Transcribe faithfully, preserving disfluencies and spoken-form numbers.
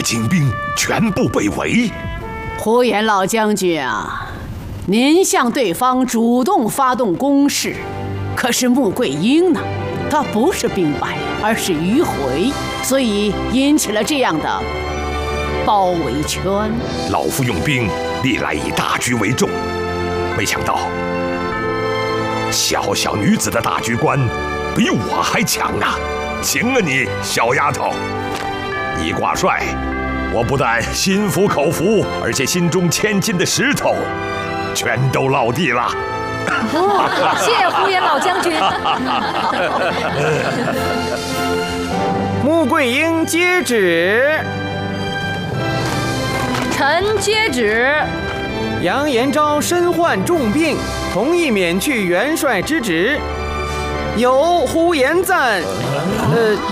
精兵全部被围。 呼延老将军啊，您向对方主动发动攻势，可是穆桂英呢？他不是兵败，而是迂回，所以引起了这样的包围圈。 老夫用兵历来以大局为重，没想到小小女子的大局观比我还强啊！行啊你，小丫头！你挂帅，我不但心服口服，而且心中千斤的石头全都落地了。 哦，谢呼延老将军。 穆桂英接旨。 臣接旨。 杨延昭身患重病，同意免去元帅之职。有呼延赞，呃。